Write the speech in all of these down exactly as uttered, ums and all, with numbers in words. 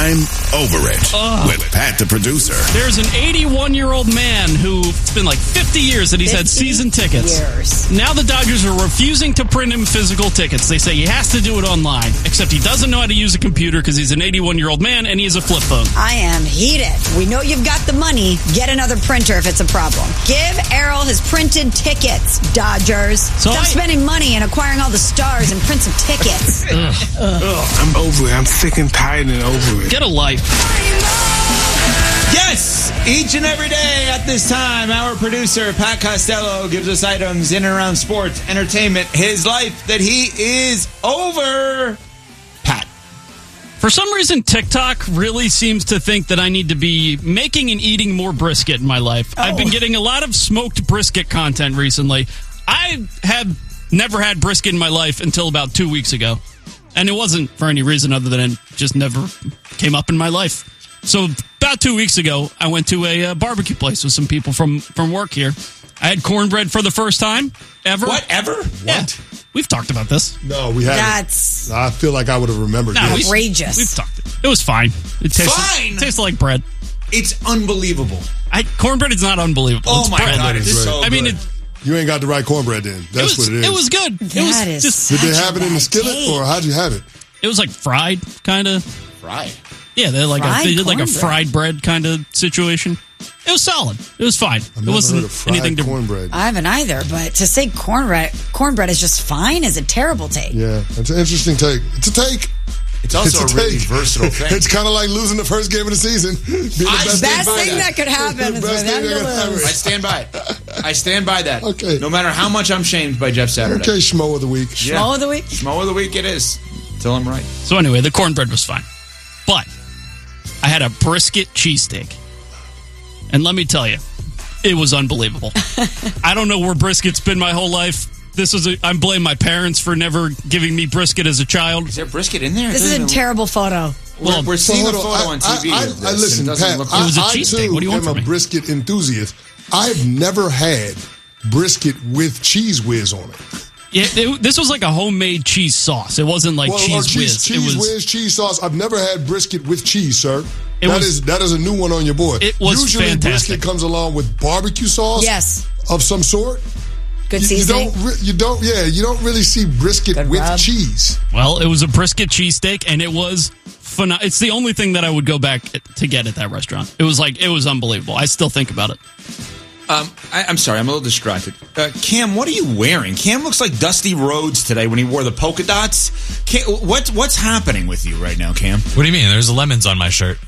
I'm Over It Ugh. with Pat the producer. There's an eighty-one-year-old man who, it's been like fifty years that he's had season tickets. Years. Now the Dodgers are refusing to print him physical tickets. They say he has to do it online, except he doesn't know how to use a computer because he's an eighty-one-year-old man and he has a flip phone. I am heated. We know you've got the money. Get another printer if it's a problem. Give Errol his printed tickets, Dodgers. So Stop I- spending money and acquiring all the stars and print some tickets. Ugh, I'm over it. I'm sick and tired and over it. Get a life. Yes! Each and every day at this time, our producer, Pat Costello, gives us items in and around sports, entertainment, his life that he is over. Pat. For some reason, TikTok really seems to think that I need to be making and eating more brisket in my life. Oh. I've been getting a lot of smoked brisket content recently. I have never had brisket in my life until about two weeks ago. And it wasn't for any reason other than it just never came up in my life. So about two weeks ago, I went to a uh, barbecue place with some people from, from work here. I had cornbread for the first time ever. What? Ever? Yeah. What? We've talked about this. No, we haven't. That's I feel like I would have remembered No, this. we- outrageous. We've talked. It was fine. It tasted, Fine? tasted like bread. It's unbelievable. I, cornbread is not unbelievable. Oh It's my bread. God, it's Great. so I mean, good. it, You ain't got the right cornbread then. it That's was, what it is. It was good. That it was is just. Did they such have a it in the bad skillet take. or how'd you have it? It was like fried, kind of. Fried. Yeah, they're like Fried a, they did like a cornbread. fried bread kind of situation. It was solid. It was fine. I've it never wasn't heard of fried anything to. cornbread. I haven't either, but to say cornbread cornbread is just fine is a terrible take. Yeah, it's an interesting take. It's a take. It's also It's a really take. versatile thing. It's kind of like losing the first game of the season. Being the I best stand Best by thing that. that could happen is for Best them thing to that could happen. lose. I stand by it. I stand by that. Okay. No matter how much I'm shamed by Jeff Saturday. Okay, schmo of the week. Yeah. Schmo of the week? Schmo of the week it is. Till I'm right. So anyway, the cornbread was fine, but I had a brisket cheesesteak, and let me tell you, it was unbelievable. I don't know where brisket's been my whole life. This is a, I blame my parents for never giving me brisket as a child. Is there brisket in there? This is a terrible photo. We're, we're So seeing a hold photo on. on I, T V. I, of I, this, I listen, and it doesn't Pat. look It was a I, I cheesesteak. too What do you want am from a me? brisket enthusiast. I've never had brisket with cheese whiz on it. Yeah, it, this was like a homemade cheese sauce. It wasn't like Well, or cheese cheese, whiz. cheese it was. whiz, cheese sauce. I've never had brisket with cheese, sir. It That was- is that is a new one on your board. It was Usually fantastic. brisket comes along with barbecue sauce. Yes. Of some sort. Good You, you seasoning. don't. Re- you don't. Yeah, you don't really see brisket Good with rub. cheese. Well, it was a brisket cheesesteak, and it was phenomenal. It's the only thing that I would go back to get at that restaurant. It was like it was unbelievable. I still think about it. Um, I, I'm sorry, I'm a little distracted. Uh, Cam, what are you wearing? Cam looks like Dusty Rhodes today when he wore the polka dots. Cam, what, what's happening with you right now, Cam? What do you mean? There's lemons on my shirt.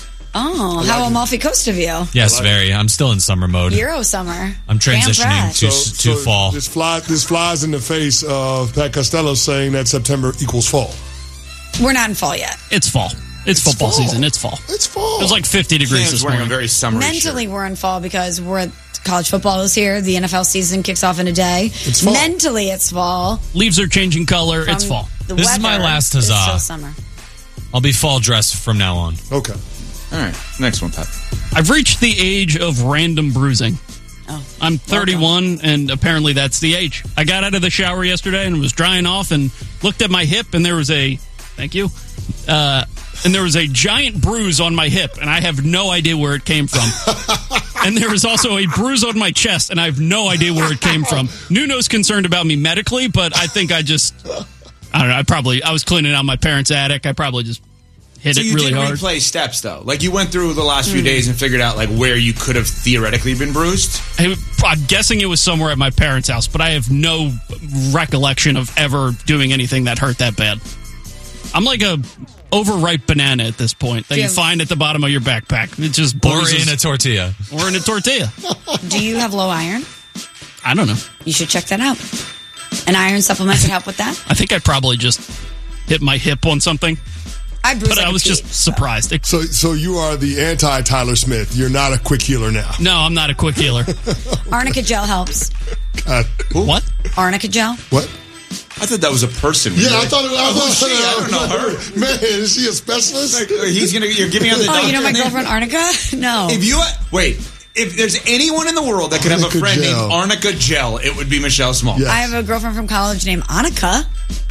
Oh, how Amalfi Coast of you. Yes, very. I'm still in summer mode. Euro summer. I'm Damn transitioning Brad. to to fall. This flies. This flies in the face of Pat Costello saying that September equals fall. We're not in fall yet. It's fall. It's, It's football fall. season. It's fall. It's fall. It was like fifty degrees Cam's this wearing morning. a very summery Mentally, shirt. we're in fall because we're at college football is here. The N F L season kicks off in a day. It's fall. Mentally, it's fall. Leaves are changing color. it's From fall. The This is my weather last is huzzah. still summer. I'll be fall dressed from now on. Okay. All right, next one, Pat. I've reached the age of random bruising. Oh, I'm thirty-one, and apparently that's the age. I got out of the shower yesterday and was drying off and looked at my hip, and there was a, thank you, uh, and there was a giant bruise on my hip, and I have no idea where it came from. And there was also a bruise on my chest, and I have no idea where it came from. Nuno's concerned about me medically, but I think I just, I don't know, I probably, I was cleaning out my parents' attic. I probably just hit So it you really did hard. replay steps, though. Like, you went through the last few days and figured out, like, where you could have theoretically been bruised? I- I'm guessing it was somewhere at my parents' house, but I have no recollection of ever doing anything that hurt that bad. I'm like a overripe banana at this point that you Jim. find at the bottom of your backpack. It just Or bruises. in a tortilla. or in a tortilla. Do you have low iron? I don't know. You should check that out. An iron supplement could help with that. I think I probably just hit my hip on something, I bruise but like I a was just peach, so. surprised. It- So, so you are the anti Tyler Smith. You're not a quick healer now. no, I'm not a quick healer. Arnica gel helps. God. What? Arnica gel. What? I thought that was a person. Yeah, I thought it was. Who's she? I don't know her. Man, is she a specialist? Like, he's gonna. You're giving me on the Oh, doctor you know my name? girlfriend Arnica? No. If you wait, if there's anyone in the world that could have a Arnica friend Gel. named Arnica Gel, it would be Michelle Small. Yeah. I have a girlfriend from college named Annika.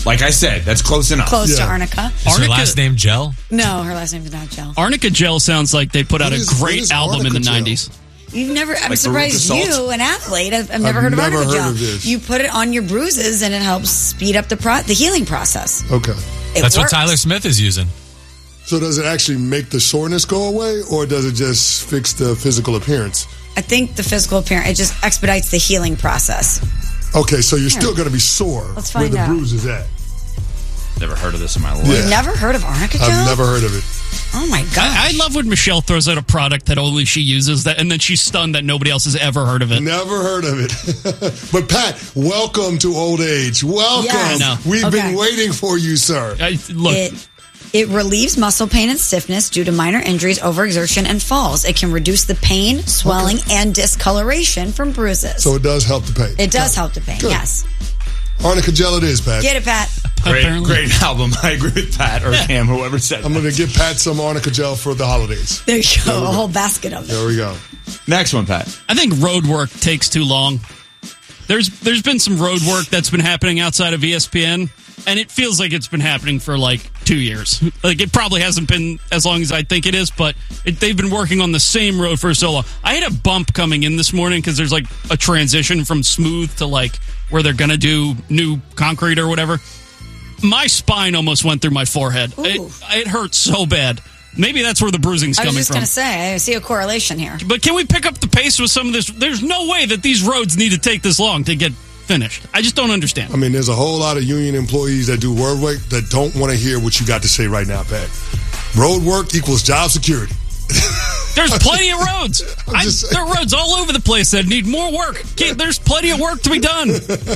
Like I said, that's close enough. Close Yeah. to Arnica. Is her Arnica- last name Gel? No, her last name is not Gel. Arnica Gel sounds like they put out What a is- what great is album in Arnica the Gel? nineties. You've never, I'm Like surprised Veruca you, Salt? an athlete, I've, I've never I've heard of never Arnica heard Gel. of this. You put it on your bruises and it helps speed up the pro- the healing process. Okay. It That's works. what Tyler Smith is using. So does it actually make the soreness go away, or does it just fix the physical appearance? I think the physical appearance, it just expedites the healing process. Okay, so you're still going to be sore Let's where find the out. bruise is at. Never heard of this in my life. Yeah. You've never heard of Arnica Gel? I've never heard of it. Oh my god! I, I love when Michelle throws out a product that only she uses, that, and then she's stunned that nobody else has ever heard of it. Never heard of it. But Pat, welcome to old age. Welcome. Yes. I know. We've Okay. been waiting for you, sir. I, look, It it relieves muscle pain and stiffness due to minor injuries, overexertion, and falls. It can reduce the pain, swelling, and discoloration from bruises. So it does help the pain. it does help the pain. Good. Yes, Arnica Gel it is, Pat. get it, Pat. Great, apparently. great album. I agree with Pat or Cam, whoever said I'm that. going to give Pat some Arnica Gel for the holidays. There you go, a whole basket of it. There we go. Next one, Pat. I think road work takes too long. There's there's been some road work that's been happening outside of E S P N, and it feels like it's been happening for like two years. Like it probably hasn't been as long as I think it is, but it, they've been working on the same road for so long. I had a bump coming in this morning because there's like a transition from smooth to like where they're gonna do new concrete or whatever. My spine almost went through my forehead. It, Ooh. it hurt so bad. Maybe that's where the bruising's I was coming just from. going to say, I see a correlation here. But can we pick up the pace with some of this? There's no way that these roads need to take this long to get finished. I just don't understand. I mean, there's a whole lot of union employees that do road work that don't want to hear what you got to say right now, Pat. Road work equals job security. There's plenty of roads. I'm I, just there are roads all over the place that need more work. Can't, there's plenty of work to be done.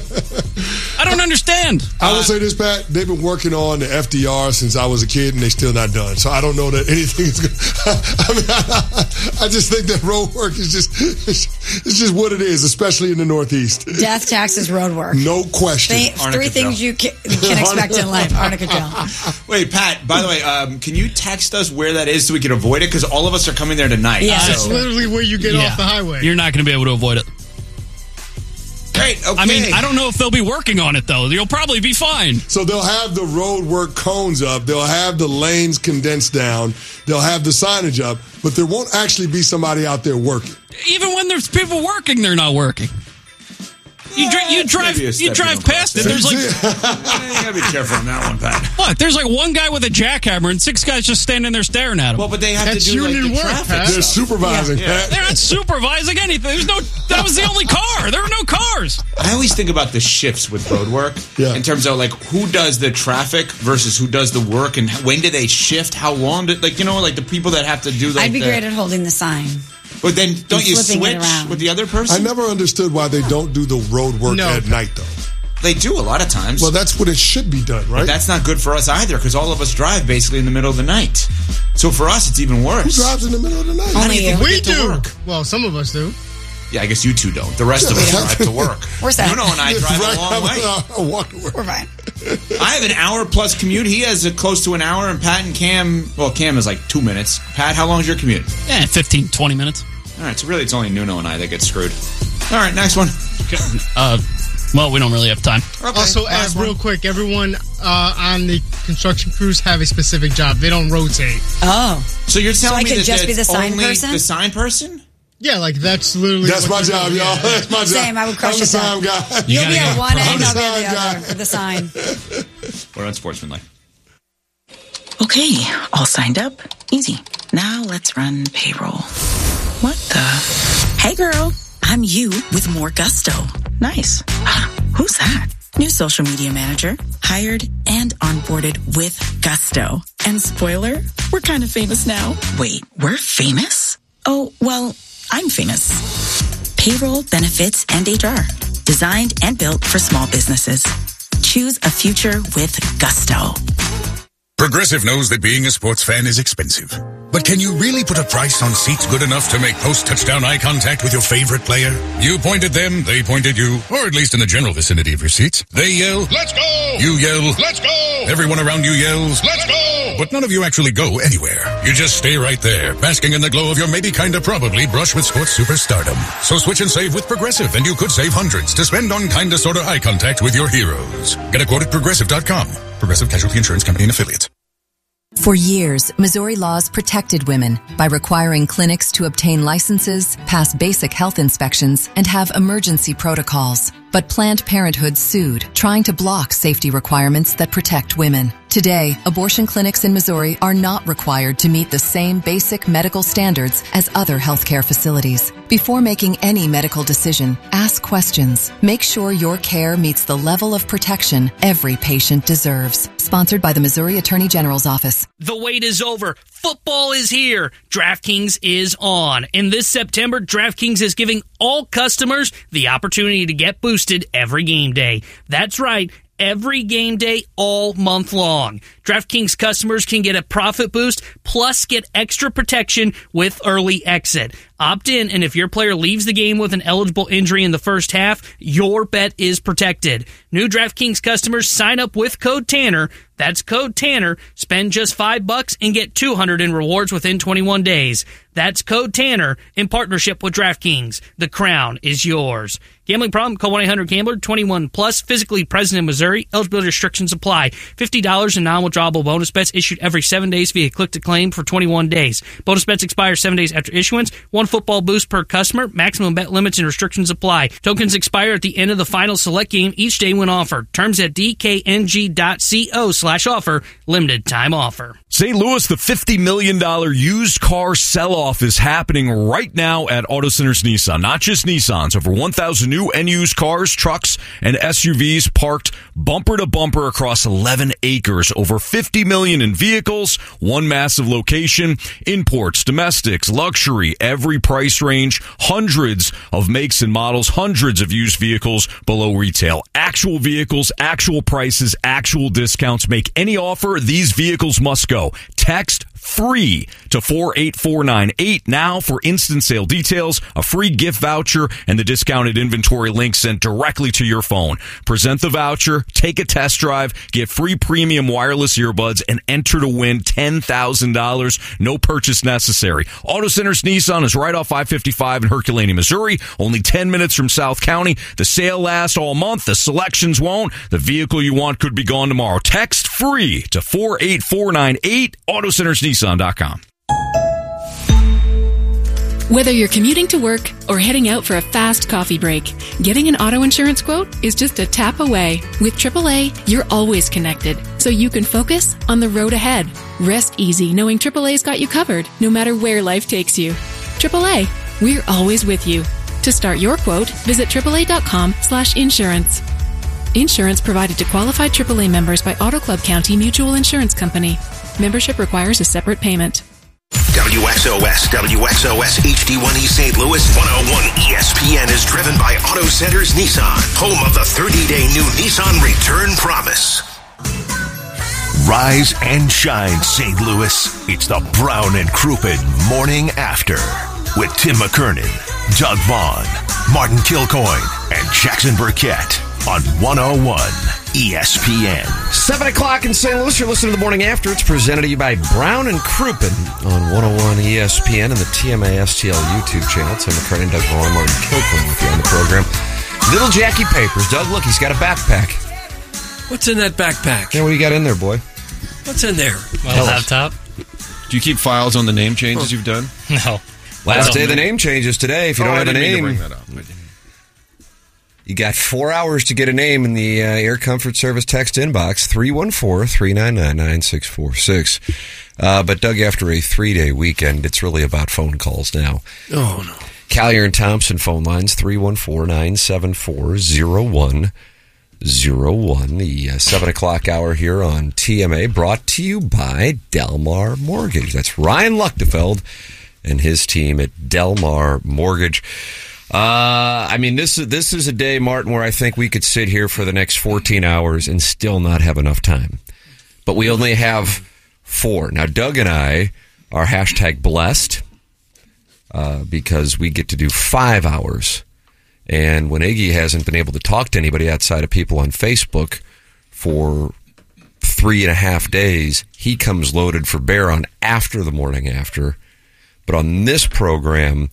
I don't understand. I will say this, Pat. They've been working on the F D R since I was a kid, and they're still not done. So I don't know that anything is good. I mean, I, I just think that road work is just it's just what it is, especially in the Northeast. Death, taxes, road work. No question. Th- Arnica three Gel. things you can, can expect in life. Arnica Gel. Wait, Pat, by the way, um, can you text us where that is so we can avoid it? Because all of us are coming there tonight. Yeah. So. It's literally where you get Yeah. off the highway. You're not going to be able to avoid it. Great, okay. I mean, I don't know if they'll be working on it, though. You'll probably be fine. So they'll have the road work cones up. They'll have the lanes condensed down. They'll have the signage up, but there won't actually be somebody out there working. Even when there's people working, they're not working. You, dri- you That's drive maybe a you step drive in past it. There's like you gotta be careful on that one, Pat. what? There's like one guy with a jackhammer and six guys just standing there staring at him. Well, but they have That's to do like union the work, traffic Pat. They're stuff. supervising, Yeah. Pat. They're not supervising anything. There's no. That was the only car. There were no cars. I always think about the shifts with road work Yeah. in terms of like who does the traffic versus who does the work and when do they shift? How long? Do, like you know, like the people that have to do. Like I'd be the, great at holding the sign. But then don't you flipping it switch around. with the other person? I never understood why they don't do the road work No. at night, though. They do a lot of times. Well, that's what it should be done, right? That's not good for us either because all of us drive basically in the middle of the night. So for us, it's even worse. Who drives in the middle of the night? How do Only you think you. we we get to do. work? Well, some of us do. Yeah, I guess you two don't. The rest of us drive to work. Where's that? Nuno and I drive Right, a long way. I walk to work. We're fine. I have an hour plus commute. He has a close to an hour, and Pat and Cam, well, Cam is like two minutes. Pat, how long is your commute? Yeah, fifteen, twenty minutes. All right, so really it's only Nuno and I that get screwed. All right, next one. Uh, well, we don't really have time. Okay, Also, add last one. real quick, everyone uh, on the construction crews have a specific job. They don't rotate. Oh. So you're telling I me could that just be that's the sign only person? the sign person? Yeah, like that's literally That's what my they're job, doing. y'all. Yeah. That's my job. Same, I would crush I'm the it down. sign guy. You You'll be gotta at go. one end, I'm the I'll be at the sign other guy. for the sign. We're unsportsmanlike. Okay, all signed up. Easy. Now let's run payroll. What the? Hey girl, I'm you with more gusto. Nice. Who's that? New social media manager. Hired and onboarded with gusto. And spoiler, we're kind of famous now. Wait, we're famous? Oh, well, I'm famous. Payroll, benefits, and H R. Designed and built for small businesses. Choose a future with gusto. Progressive knows that being a sports fan is expensive. But can you really put a price on seats good enough to make post-touchdown eye contact with your favorite player? You point at them, they point at you, or at least in the general vicinity of your seats. They yell, "Let's go!" You yell, "Let's go!" Everyone around you yells, "Let's go!" But none of you actually go anywhere. You just stay right there, basking in the glow of your maybe kinda probably brush with sports superstardom. So switch and save with Progressive, and you could save hundreds to spend on kinda sorta eye contact with your heroes. Get a quote at progressive dot com. Progressive Casualty Insurance Company and affiliates. For years, Missouri laws protected women by requiring clinics to obtain licenses, pass basic health inspections, and have emergency protocols. But Planned Parenthood sued, trying to block safety requirements that protect women. Today, abortion clinics in Missouri are not required to meet the same basic medical standards as other healthcare facilities. Before making any medical decision, ask questions. Make sure your care meets the level of protection every patient deserves. Sponsored by the Missouri Attorney General's Office. The wait is over. Football is here. DraftKings is on. And this September, DraftKings is giving all customers the opportunity to get boosted every game day. That's right. Every game day all month long. DraftKings customers can get a profit boost plus get extra protection with early exit. Opt in, and if your player leaves the game with an eligible injury in the first half, your bet is protected. New DraftKings customers sign up with code Tanner. That's code Tanner. Spend just five bucks and get two hundred in rewards within twenty-one days. That's code Tanner in partnership with DraftKings. The crown is yours. Gambling problem? Call one eight hundred gambler. twenty-one plus. Physically present in Missouri. Eligibility restrictions apply. fifty dollars in non-withdrawable bonus bets issued every seven days via click to claim for twenty-one days. Bonus bets expire seven days after issuance. One football boost per customer. Maximum bet limits and restrictions apply. Tokens expire at the end of the final select game each day when offered. Terms at d k n g dot co slash offer. Limited time offer. Saint Louis, the fifty million dollars used car sell-off is happening right now at Auto Centers Nissan. Not just Nissans. Over one thousand new and used cars, trucks, and S U Vs parked bumper to bumper across eleven acres. Over fifty million dollars in vehicles, one massive location, imports, domestics, luxury, every price range, hundreds of makes and models, hundreds of used vehicles below retail. Actual vehicles, actual prices, actual discounts. Make any offer, these vehicles must go. Text free to four eight four nine eight now for instant sale details, a free gift voucher, and the discounted inventory link sent directly to your phone. Present the voucher, take a test drive, get free premium wireless earbuds, and enter to win ten thousand dollars. No purchase necessary. Auto Centers Nissan is right off I fifty-five in Herculaneum, Missouri. Only ten minutes from South County. The sale lasts all month. The selections won't. The vehicle you want could be gone tomorrow. Text free to four eight four nine eight. Auto Centers Nissan dot com. Whether you're commuting to work or heading out for a fast coffee break, getting an auto insurance quote is just a tap away. With triple A, you're always connected, so you can focus on the road ahead. Rest easy knowing triple A's got you covered, no matter where life takes you. triple A, we're always with you. To start your quote, visit triple A dot com slash insurance. Insurance provided to qualified triple A members by Auto Club County Mutual Insurance Company. Membership requires a separate payment. W X O S, W X O S H D one E Saint Louis, one oh one E S P N is driven by Auto Centers Nissan, home of the thirty-day new Nissan Return Promise. Rise and shine, Saint Louis. It's the Brown and Crouppen Morning After with Tim McKernan, Doug Vaughn, Martin Kilcoyne, and Jackson Burkett on one oh one E S P N. seven o'clock in Saint Louis. You're listening to The Morning After. It's presented to you by Brown and Crouppen on one oh one E S P N and the T M A S T L YouTube channel. Tim McKernan, Doug Vaughn, Martin Kilcoyne with you on the program. Little Jackie Papers. Doug, look, he's got a backpack. What's in that backpack? Yeah, what do you got in there, boy? What's in there? My laptop. Do you keep files on the name changes you've done? No. Last day of the name changes today. If you oh, don't have a name, bring that up. You got four hours to get a name in the uh, Air Comfort Service text inbox, three one four, three nine nine, nine six four six. Uh, but, Doug, after a three-day weekend, it's really about phone calls now. Oh, no. Collier and Thompson phone lines, three one four, nine seven four, zero one zero one. The uh, seven o'clock hour here on T M A, brought to you by Delmar Mortgage. That's Ryan Luchtefeld and his team at Delmar Mortgage. Uh, I mean, this is this is a day, Martin, where I think we could sit here for the next fourteen hours and still not have enough time. But we only have four. Now, Doug and I are hashtag blessed uh, because we get to do five hours. And when Iggy hasn't been able to talk to anybody outside of people on Facebook for three and a half days, he comes loaded for bear on after the morning after. But on this program,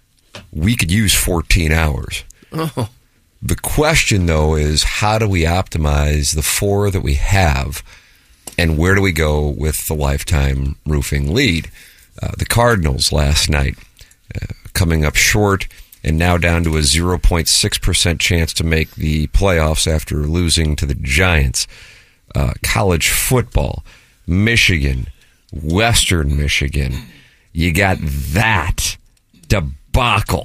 we could use fourteen hours. Oh. The question, though, is how do we optimize the four that we have, and where do we go with the lifetime roofing lead? Uh, the Cardinals last night uh, coming up short and now down to a zero point six percent chance to make the playoffs after losing to the Giants. Uh, college football, Michigan, Western Michigan. You got that debacle.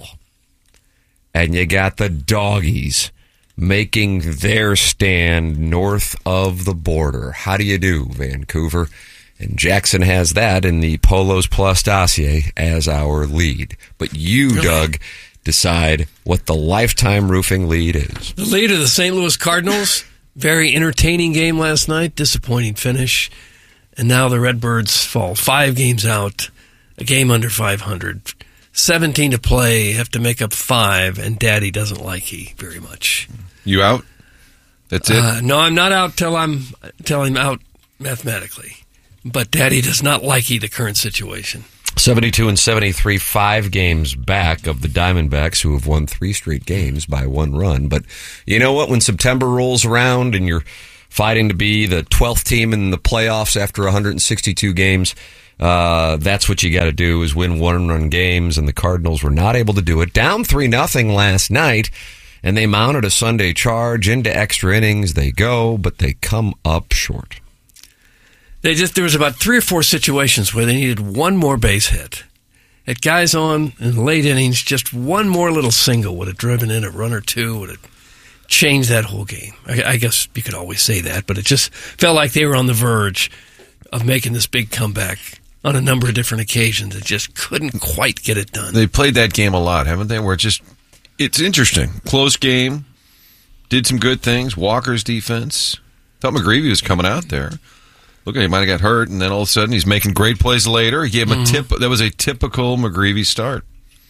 And you got the Doggies making their stand north of the border. How do you do, Vancouver? And Jackson has that in the Polos Plus dossier as our lead. But you, really? Doug, decide what the lifetime roofing lead is. The lead of the Saint Louis Cardinals. Very entertaining game last night. Disappointing finish. And now the Redbirds fall five games out. A game under five hundred. seventeen to play. Have to make up five. And Daddy doesn't like he very much. You out? That's it? Uh, no, I'm not out till I'm, till I'm out mathematically. But Daddy does not like he the current situation. seventy-two and seventy-three, five games back of the Diamondbacks, who have won three straight games by one run. But you know what? When September rolls around and you're fighting to be the twelfth team in the playoffs after one hundred sixty-two games, uh, that's what you got to do, is win one-run games. And the Cardinals were not able to do it. Down three nothing last night, and they mounted a Sunday charge into extra innings. They go, but they come up short. They just there was about three or four situations where they needed one more base hit. At guys on in the late innings, just one more little single would have driven in a run or two, would have changed that whole game. I, I guess you could always say that, but it just felt like they were on the verge of making this big comeback on a number of different occasions. It just couldn't quite get it done. They played that game a lot, haven't they? Where it's just it's interesting. Close game, did some good things. Walker's defense. Thought McGreevy was coming out there. Look, he might have got hurt, and then all of a sudden he's making great plays later. He gave him a tip. That was a typical McGreevy start.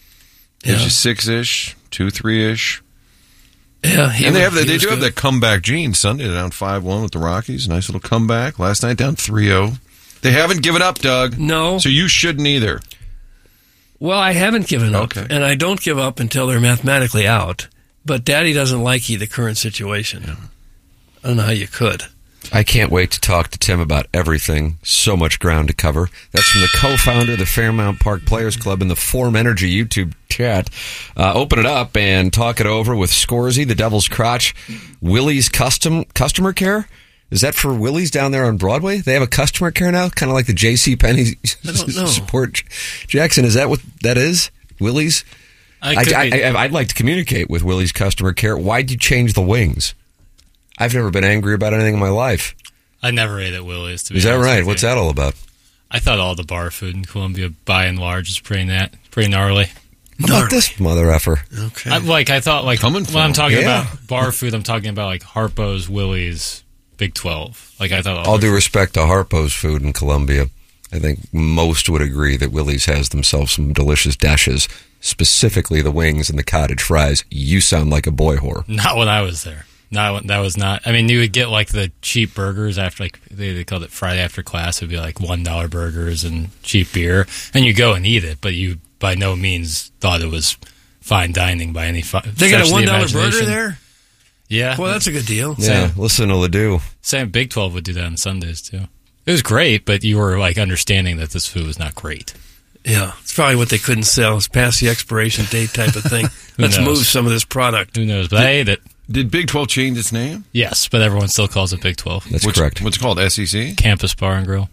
It was Yeah. just six-ish, two, three-ish. Yeah, he and they was- have the, he they was do have good. that comeback gene. Sunday they're down five one with the Rockies. Nice little comeback. Last night down three oh. They haven't given up, Doug. No. So you shouldn't either. Well, I haven't given up, Okay. and I don't give up until they're mathematically out. But Daddy doesn't like he the current situation. I don't know how you could. I can't wait to talk to Tim about everything. So much ground to cover. That's from the co-founder of the Fairmount Park Players Club in the Form Energy YouTube chat. Uh, open it up and talk it over with Scorsy, the Devil's Crotch, Willie's Custom Customer Care. Is that for Willie's down there on Broadway? They have a customer care now, kind of like the J C Penney I don't know. support. Jackson, is that what that is? Willie's? I I, could I, be- I, I'd like to communicate with Willie's Customer Care. Why'd you change the wings? I've never been angry about anything in my life. I never ate at Willie's, to be Is that honest right? with What's you. that all about? I thought all the bar food in Columbia, by and large, is pretty nat, pretty gnarly. How about this mother effer? Okay. I, like I thought, like Coming when from- I'm talking Yeah. about bar food, I'm talking about like Harpo's, Willie's, Big twelve. Like I thought. All due respect to Harpo's food in Columbia, I think most would agree that Willie's has themselves some delicious dishes, specifically the wings and the cottage fries. You sound like a boy whore. Not when I was there. Not when, that was not. I mean, you would get like the cheap burgers after, like they, they called it Friday after class. It'd be like one dollar burgers and cheap beer, and you go and eat it. But you by no means thought it was fine dining by any. Fi- They got stretch a of one the dollar burger imagination. there? Yeah. Well, that's a good deal. Yeah, listen to Ledoux. Same Big twelve would do that on Sundays too. It was great, but you were like understanding that this food was not great. Yeah, it's probably what they couldn't sell. It's past the expiration date type of thing. Who Let's knows? move some of this product. Who knows? But I ate it. Did Big twelve change its name? Yes, but everyone still calls it Big twelve. That's what's, correct. What's it called? S E C? Campus Bar and Grill.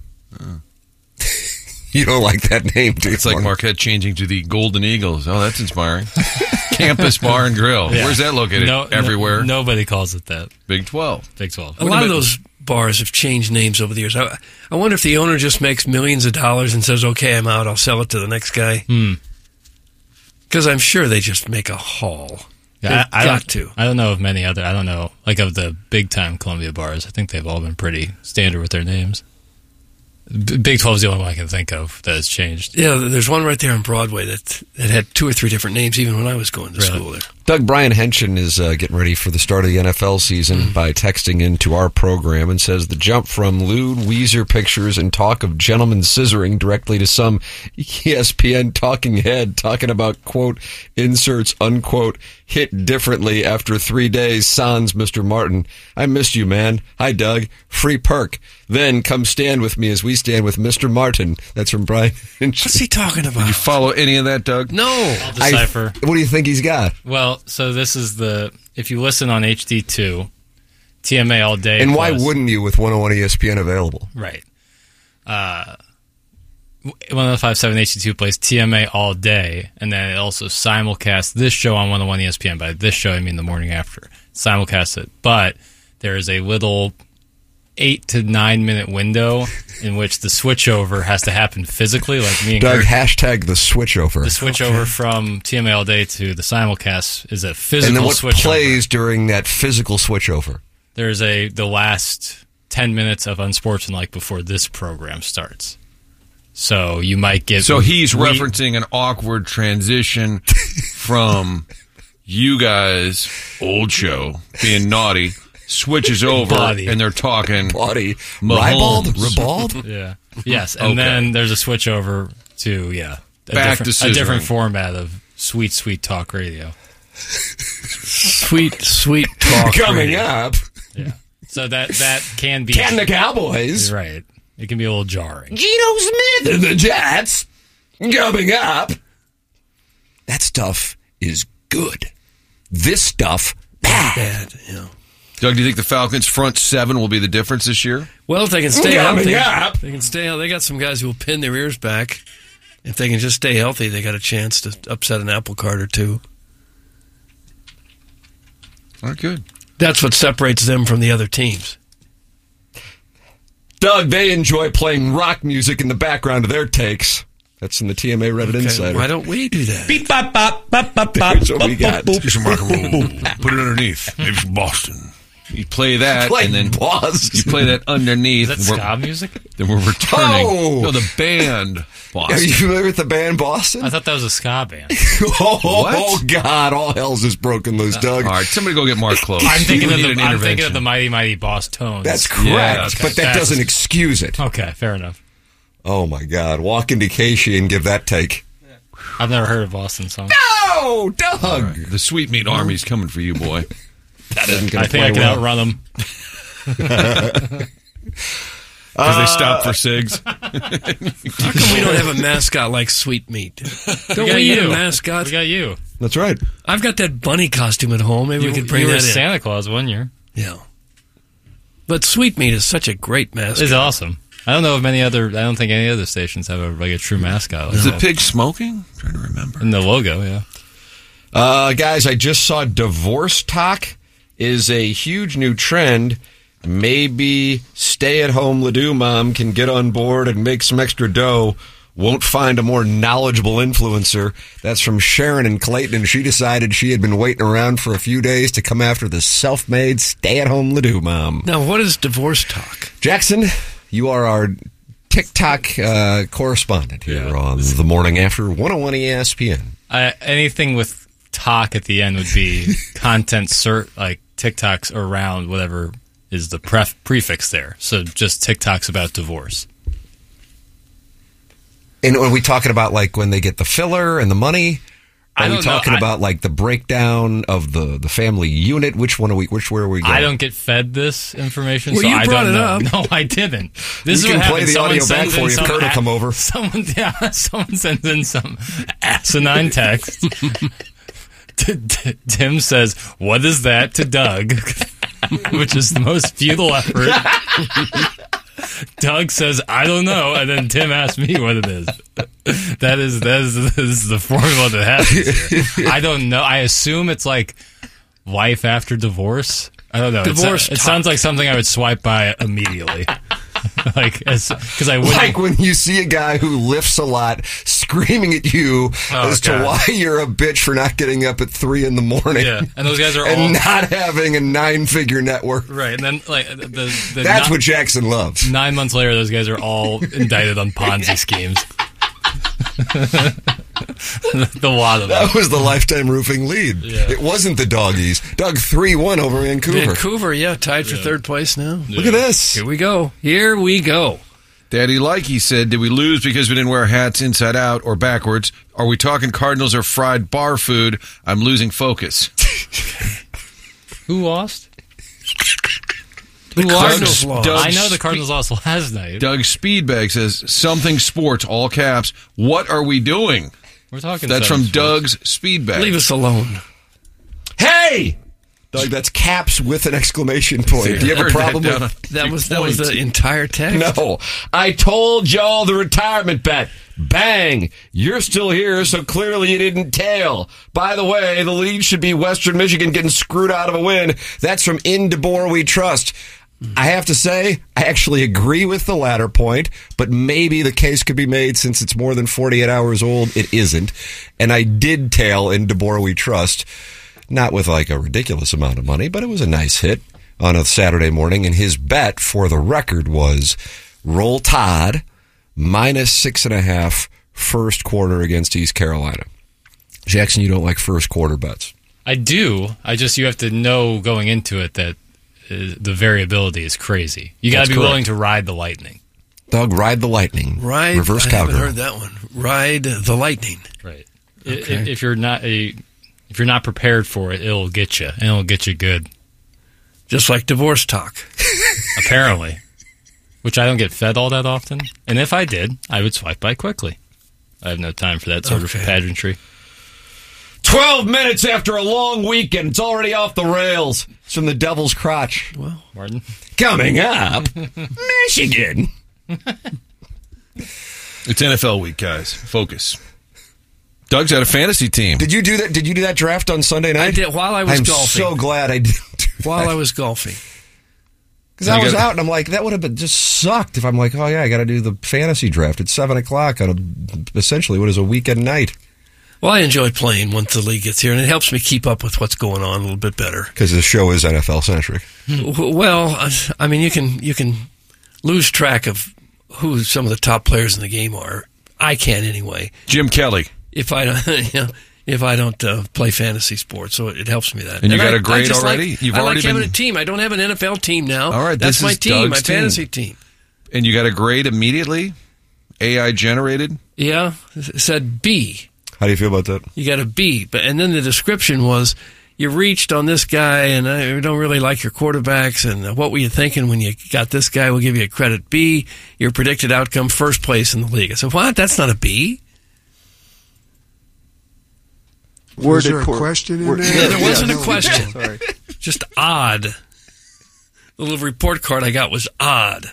You don't like that name, do you? It's like Marquette changing to the Golden Eagles. Oh, that's inspiring. Campus Bar and Grill. Yeah. Where's that located? No- Everywhere. No, nobody calls it that. Big twelve. Big twelve. A lot of those bars have changed names over the years. I, I wonder if the owner just makes millions of dollars and says, okay, I'm out, I'll sell it to the next guy. Hmm. Because I'm sure they just make a haul. Yeah, They've I, I got don't, to. I don't know of many other. I don't know, like of the big time Columbia bars. I think they've all been pretty standard with their names. B- Big twelve is the only one I can think of that has changed. Yeah, there's one right there on Broadway that, that had two or three different names even when I was going to Really? school there. Doug, Brian Henson is uh, getting ready for the start of the N F L season mm. by texting into our program and says the jump from lewd Weezer pictures and talk of gentlemen scissoring directly to some E S P N talking head talking about, quote, inserts, unquote, hit differently after three days. Sans, Mister Martin. I missed you, man. Hi, Doug. Free perk. Then come stand with me as we stand with Mister Martin. That's from Brian Henson. What's he talking about? Did you follow any of that, Doug? No. I'll decipher. I, what do you think he's got? Well, so this is the, if you listen on H D two, T M A all day. And why plus, wouldn't you with one oh one E S P N available? Right. Uh, one oh five seven H D two plays T M A all day, and then it also simulcasts this show on one oh one E S P N. By this show, I mean the morning after. Simulcasts it. But there is a little eight to nine minute window in which the switchover has to happen physically, like me and Doug, Kurt. hashtag the switchover. The switchover okay. from T M A all day to the simulcast is a physical and then what switchover. plays during that physical switchover? There's a the last ten minutes of Unsportsmanlike before this program starts. So you might get... So he's we, referencing an awkward transition from you guys, old show, being naughty, switches over, Body. and they're talking... Body. Ribald? Ribald? Yeah. Yes, and okay. then there's a switch over to, yeah, a, Back different, to a different format of sweet, sweet talk radio. Sweet, sweet talk Coming radio. up. Yeah. So that, that can be... Can the Cowboys. Right. It can be a little jarring. Geno Smith and the Jets coming up. That stuff is good. This stuff, bad. Bad, yeah. Doug, do you think the Falcons' front seven will be the difference this year? Well, if they can stay coming healthy, up. they can stay healthy. They got some guys who will pin their ears back. If they can just stay healthy, they got a chance to upset an apple cart or two. All right, good. That's what separates them from the other teams. Doug, they enjoy playing rock music in the background of their takes. That's in the T M A Reddit Okay, Insider. why don't we do that? Beep, bop, bop, bop, bop, bop. Here's what we got. Get some rock and roll. Put it underneath. Maybe some Boston. You play that, Play and then Boston. you play that underneath. Is that We're- ska music? Then we're returning. Oh! No, the band Boston. Are you familiar with the band Boston? I thought that was a ska band. oh, What? oh, God, all hell's just broken loose, Doug. All right, somebody go get Mark close. I'm thinking, We of need the, an I'm thinking of intervention. the Mighty Mighty Boss Tones. That's correct, Yeah, okay. but that That's- doesn't excuse it. Okay, fair enough. Oh, my God. Walk into Casey and give that take. I've never heard a Boston song. No, Doug. All right, the Sweetmeat Army's coming for you, boy. That isn't going I to think play I can well. outrun them. Because Uh, they stopped for cigs. How come we don't have a mascot like Sweetmeat? Don't We got we need you. a mascot? We got you. That's right. I've got that bunny costume at home. Maybe You, we could bring you were that in. Santa Claus one year. Yeah. But Sweetmeat is such a great mascot. It's awesome. I don't know if many other. I don't think any other stations have a like a true mascot. Like Is that. the pig smoking? I'm trying to remember. In the logo? Yeah. Uh, guys, I just saw divorce talk is a huge new trend. Maybe stay-at-home Ledoux mom can get on board and make some extra dough. Won't find a more knowledgeable influencer. That's from Sharon in Clayton, and she decided she had been waiting around for a few days to come after the self-made stay-at-home Ledoux mom. Now, what is divorce talk? Jackson, you are our TikTok uh, correspondent here Yeah. on The Morning After one oh one E S P N. I, anything with talk at the end would be content cert like TikToks around whatever is the pref- prefix there. So just TikToks about divorce. And are we talking about like when they get the filler and the money? Are I we don't know. talking I- about like the breakdown of the, the family unit? Which one are we? Which where are we going? I don't get fed this information, Well, so you I brought don't it know. up. No, I didn't. This We is can what play happens. the Someone audio back sends for in you if some Kurt will a- come over. Someone, yeah, someone sends in some asinine text. T- T- Tim says, "What is that?" to Doug, which is the most futile effort. Doug says, "I don't know," and then Tim asks me what it is. That is that is, that is the formula that happens here. I don't know. I assume it's like life after divorce. I don't know. It's- Divorce It, talk. sounds like something I would swipe by immediately. Like, because I wouldn't. Like when you see a guy who lifts a lot screaming at you Oh, as God. to why you're a bitch for not getting up at three in the morning. Yeah, and those guys are and all not having a nine figure network. right. And then like the, the That's ni- what Jackson loves. nine months later, those guys are all indicted on Ponzi schemes. the lot of That was the Lifetime Roofing lead. Yeah. It wasn't the Doggies. Doug three one over Vancouver. Vancouver, yeah, tied for Yeah. third place now. Look at this. Here we go. Here we go. Daddy Likey said, did we lose because we didn't wear hats inside out or backwards? Are we talking Cardinals or fried bar food? I'm losing focus. Who lost? The Who Cardinals lost? lost. I know the Cardinals lost last night. Doug Speedbag says, something sports, all caps. What are we doing? We're talking That's something from Doug's Speedbag. Leave us alone. Hey! Doug, that's caps with an exclamation point. Do you have a problem That with That was that was the entire text. No. I told y'all the retirement bet. Bang! You're still here, so clearly you didn't tail. By the way, the lead should be Western Michigan getting screwed out of a win. That's from In DeBoer We Trust. I have to say, I actually agree with the latter point, but maybe the case could be made since it's more than forty-eight hours old. It isn't. And I did tail In DeBoer We Trust. Not with like a ridiculous amount of money, but it was a nice hit on a Saturday morning. And his bet, for the record, was Roll Tide minus six and a half first quarter against East Carolina. Jackson, you don't like first quarter bets. I do. I just, you have to know going into it that uh, the variability is crazy. You got to That's be correct. willing to ride the lightning. Doug, ride the lightning. Ride. Reverse I cowgirl. haven't heard that one. Ride the lightning. Right. Okay. If, if you're not a, if you're not prepared for it, it'll get you, and it'll get you good. Just like divorce talk. Apparently. Which I don't get fed all that often. And if I did, I would swipe by quickly. I have no time for that sort Okay. of pageantry. Twelve minutes after a long weekend. It's already off the rails. It's from the Devil's Crotch. Well, Martin? Coming up, Michigan. It's N F L week, guys. Focus. Doug's got a fantasy team. Did you do that? Did you do that draft on Sunday night? I did while I was I'm golfing. so glad I didn't do that. While I was golfing. Because I You was gotta- out and I'm like, that would have been just sucked if I'm like, oh yeah, I got to do the fantasy draft at seven o'clock on a, essentially what is a weekend night. Well, I enjoy playing once the league gets here, and it helps me keep up with what's going on a little bit better. Because the show is N F L centric. W- Well, I mean, you can you can lose track of who some of the top players in the game are. I can anyway. Jim Kelly. If I don't, you know, if I don't uh, play fantasy sports, so it helps me that. And you got I- a grade I just already? Like, You've I already like having been- a team. I don't have an N F L team now. All right, that's this my is team, my Doug's team. fantasy team. And you got a grade immediately? A I generated? Yeah, it said B. How do you feel about that? You got a B, but and then the description was you reached on this guy, and I don't really like your quarterbacks. And what were you thinking when you got this guy? We'll give you a credit B. Your predicted outcome, first place in the league. I said, what? That's not a B. Was there a question in there? Yeah, there wasn't Yeah, a no, question. sorry. Just odd. The little report card I got was odd.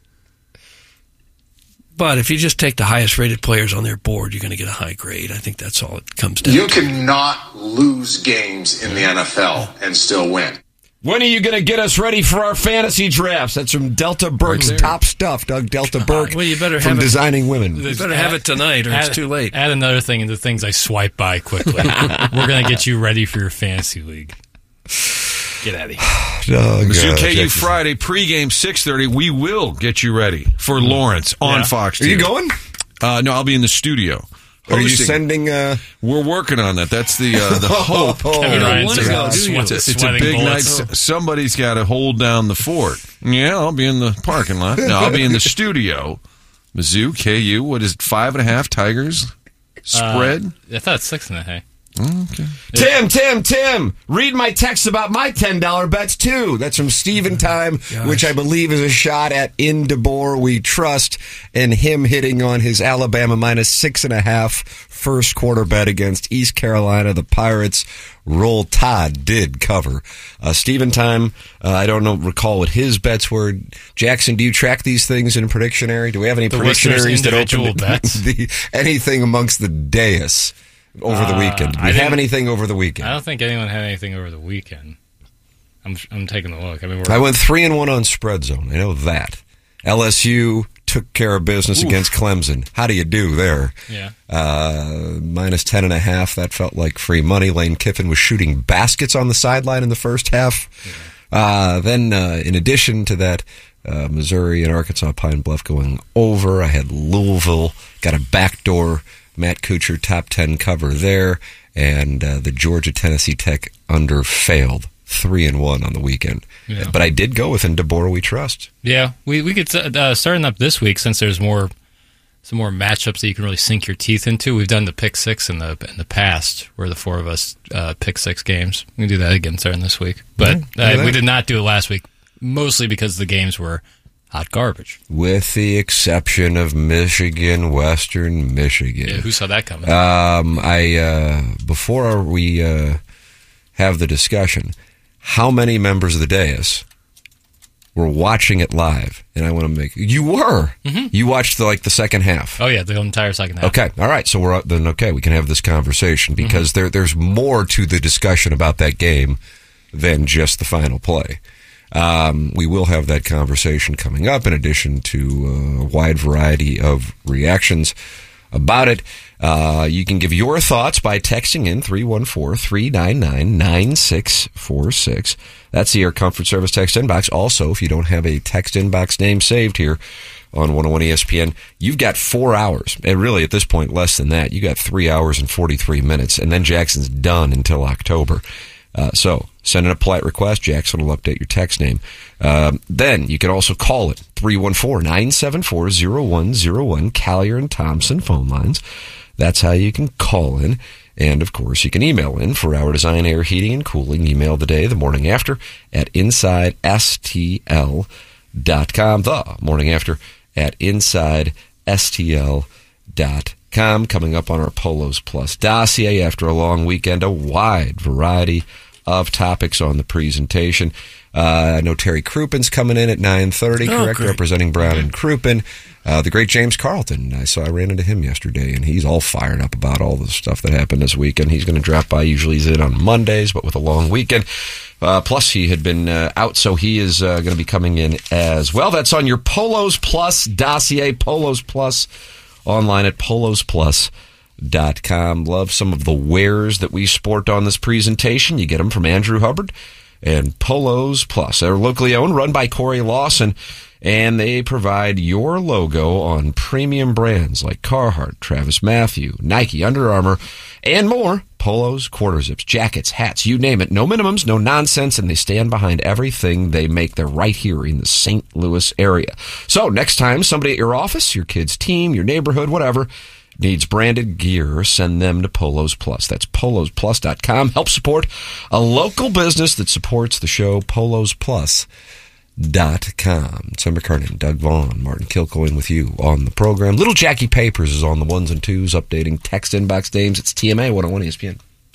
But if you just take the highest rated players on their board, you're going to get a high grade. I think that's all it comes down You to. cannot lose games in the N F L and still win. When are you going to get us ready for our fantasy drafts? That's from Delta Burke's there. top stuff, Doug Delta Burke. Well, you better from have it- Designing Women. You better have it tonight or it's Add- too late. Add another thing into things I swipe by quickly. We're going to get you ready for your fantasy league. Get out of here. Doug, Mizzou uh, K U Jackson. Friday pregame six thirty. We will get you ready for Lawrence on Yeah. Fox. Are you T V. going? Uh, no, I'll be in the studio. Are you hosting. sending... Uh, We're working on that. That's the uh, the hope. Kevin don't Ryan wanna says go, it's do you? a- It's a, it's a sweating big bullets. night. S- Somebody's got to hold down the fort. Yeah, I'll be in the parking lot. No, I'll be in the studio. Mizzou, K U, what is it, five and a half Tigers spread? Uh, I thought it's six and a half. Okay. Tim, Tim, Tim, read my text about my ten dollar bets, too. That's from Steven Time, Gosh. which I believe is a shot at In DeBoer We Trust, and him hitting on his Alabama minus six and a half first quarter bet against East Carolina. The Pirates Roll Tide did cover. Uh, Steven Time, uh, I don't know, recall what his bets were. Jackson, do you track these things in Predictionary? Do we have any The listeners' Predictionaries that individual open bets? the, anything amongst the dais? Over the Uh, weekend. Do I we have didn't- anything over the weekend? I don't think anyone had anything over the weekend. I'm I'm taking a look. I mean, we're, I went three and one on spread zone. I know that. L S U took care of business Oof. against Clemson. How do you do there? Yeah. Uh, minus ten and a half. That felt like free money. Lane Kiffin was shooting baskets on the sideline in the first half. Uh, then, uh, in addition to that, uh, Missouri and Arkansas Pine Bluff going over. I had Louisville, got a backdoor Matt Kuchar, top ten cover there. And uh, the Georgia-Tennessee Tech under failed. Three and one on the weekend. Yeah. But I did go with Deborah We Trust. Yeah, we, we could, uh, starting up this week, since there's more some more matchups that you can really sink your teeth into. We've done the pick six in the in the past, where the four of us uh, pick six games. We can do that again starting this week. But Yeah, uh, we did not do it last week, mostly because the games were hot garbage. With the exception of Michigan, Western Michigan. Yeah, who saw that coming? Um, I uh, before we uh, have the discussion, how many members of the dais were watching it live? And I want to make you were Mm-hmm. you watched the, like the second half. Oh yeah, the entire second half. Okay, all right. So we're then okay. We can have this conversation because Mm-hmm. there there's more to the discussion about that game than just the final play. Um, we will have that conversation coming up, in addition to a wide variety of reactions about it. Uh, you can give your thoughts by texting in three one four, three nine nine, nine six four six. That's the Air Comfort Service text inbox. Also, if you don't have a text inbox name saved here on one oh one E S P N, you've got four hours. And really, at this point, less than that. You got three hours and forty-three minutes. And then Jackson's done until October. Uh, so send in a polite request. Jackson will update your text name. Um, then you can also call it three one four, nine seven four, zero one zero one, Callier and Thompson phone lines. That's how you can call in. And, of course, you can email in for our design, air, heating, and cooling. Email the day, the morning after, at inside s t l dot com. The morning after at inside s t l dot com. Coming up on our Polos Plus dossier after a long weekend, a wide variety of topics on the presentation. Uh, I know Terry Croupen's coming in at nine thirty, Oh, correct? great. Representing Brown and Croupen. Uh, the great James Carlton. I saw I ran into him yesterday, and he's all fired up about all the stuff that happened this weekend. He's going to drop by. Usually he's in on Mondays, but with a long weekend. Uh, plus, he had been uh, out, so he is uh, going to be coming in as well. That's on your Polos Plus dossier, Polos Plus, online at polos plus dot com. Love some of the wares that we sport on this presentation. You get them from Andrew Hubbard and Polos Plus. They're locally owned, run by Corey Lawson, and they provide your logo on premium brands like Carhartt, Travis Mathew, Nike, Under Armour, and more. Polos, quarter zips, jackets, hats, you name it. No minimums, no nonsense, and they stand behind everything they make. They're right here in the Saint Louis area. So next time somebody at your office, your kid's team, your neighborhood, whatever, needs branded gear, send them to Polos Plus. That's polos plus dot com. Help support a local business that supports the show, polos plus dot com. Tim McKernan, Doug Vaughn, Martin Kilcoyne with you on the program. Little Jackie Papers is on the ones and twos, updating text inbox names. It's T M A one oh one E S P N.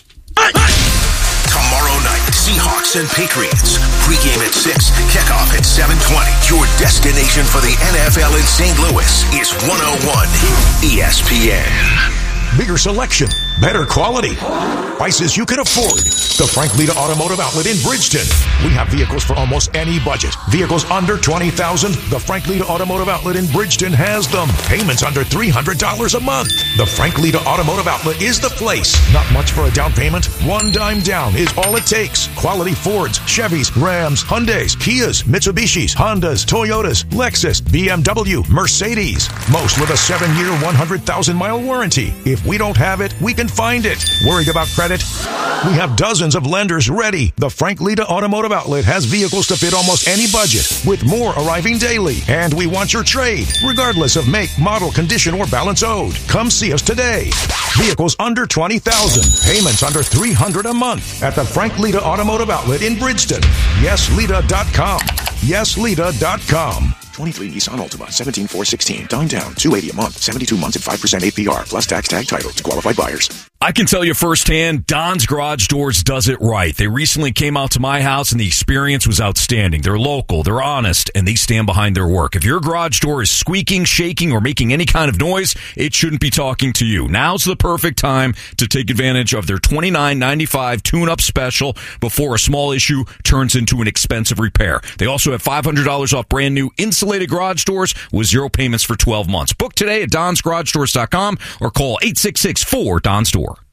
Tomorrow night, Seahawks and Patriots. Pre-game at six, kickoff at seven twenty. Your destination for the N F L in Saint Louis is one oh one E S P N. Bigger selection, better quality, prices you can afford. The Frank Lita Automotive Outlet in Bridgeton. We have vehicles for almost any budget. Vehicles under twenty thousand dollars. The Frank Lita Automotive Outlet in Bridgeton has them. Payments under three hundred dollars a month. The Frank Lita Automotive Outlet is the place. Not much for a down payment. One dime down is all it takes. Quality Fords, Chevys, Rams, Hyundais, Kias, Mitsubishis, Hondas, Toyotas, Lexus, B M W, Mercedes. Most with a seven-year, one hundred thousand mile warranty. If we don't have it, we can find it. Worried about credit? We have dozens of lenders ready. The Frank Lita Automotive Outlet has vehicles to fit almost any budget, with more arriving daily. And we want your trade, regardless of make, model, condition, or balance owed. Come see us today. Vehicles under twenty thousand dollars. Payments under three hundred dollars a month at the Frank Lita Automotive Outlet in Bridgeton. yes lita dot com. yes lita dot com. twenty-three Nissan Altima, seventeen four sixteen. Down down, two hundred eighty a month, seventy-two months at five percent A P R, plus tax tag title to qualified buyers. I can tell you firsthand, Don's Garage Doors does it right. They recently came out to my house, and the experience was outstanding. They're local, they're honest, and they stand behind their work. If your garage door is squeaking, shaking, or making any kind of noise, it shouldn't be talking to you. Now's the perfect time to take advantage of their twenty-nine ninety-five tune-up special before a small issue turns into an expensive repair. They also have five hundred dollars off brand new insulated garage doors with zero payments for twelve months. Book today at dons garage doors dot com or call eight six six four D O N S door.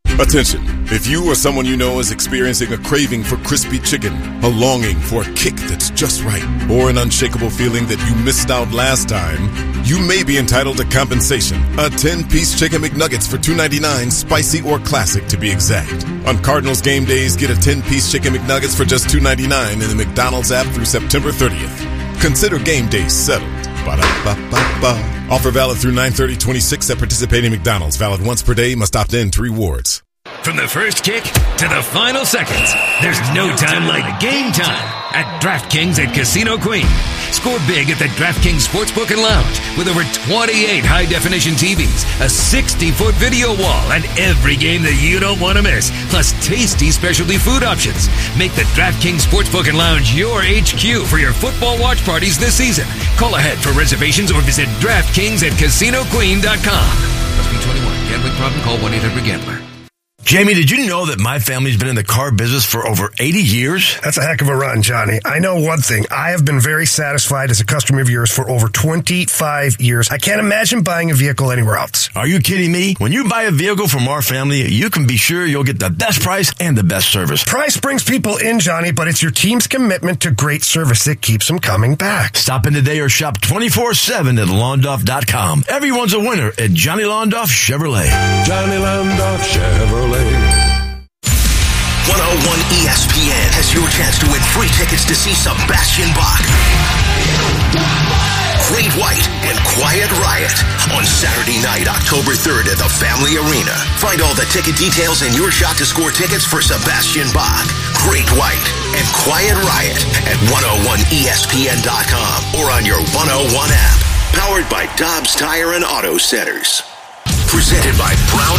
Attention. If you or someone you know is experiencing a craving for crispy chicken, a longing for a kick that's just right, or an unshakable feeling that you missed out last time, you may be entitled to compensation. A ten-piece Chicken McNuggets for two ninety-nine, spicy or classic to be exact. On Cardinals game days, get a ten-piece Chicken McNuggets for just two ninety-nine in the McDonald's app through September thirtieth. Consider game days settled. Ba-da-ba-ba-ba. Offer valid through nine thirty twenty-six at participating McDonald's. Valid once per day. Must opt in to rewards. From the first kick to the final seconds, there's no time like game time at DraftKings at Casino Queen. Score big at the DraftKings Sportsbook and Lounge with over twenty-eight high-definition T Vs, a sixty-foot video wall, and every game that you don't want to miss, plus tasty specialty food options. Make the DraftKings Sportsbook and Lounge your H Q for your football watch parties this season. Call ahead for reservations or visit DraftKings at Casino Queen dot com. Must be twenty-one. Gambling problem? Call one eight hundred gambler. Jamie, did you know that my family's been in the car business for over eighty years? That's a heck of a run, Johnny. I know one thing. I have been very satisfied as a customer of yours for over twenty-five years. I can't imagine buying a vehicle anywhere else. Are you kidding me? When you buy a vehicle from our family, you can be sure you'll get the best price and the best service. Price brings people in, Johnny, but it's your team's commitment to great service that keeps them coming back. Stop in today or shop twenty-four seven at Londoff dot com. Everyone's a winner at Johnny Londoff Chevrolet. Johnny Londoff Chevrolet. one oh one E S P N has your chance to win free tickets to see Sebastian Bach, Great White, and Quiet Riot on Saturday night, October third at the Family Arena. Find all the ticket details and your shot to score tickets for Sebastian Bach, Great White, and Quiet Riot at one oh one E S P N dot com or on your one oh one app. Powered by Dobbs Tire and Auto Centers. Presented by Brown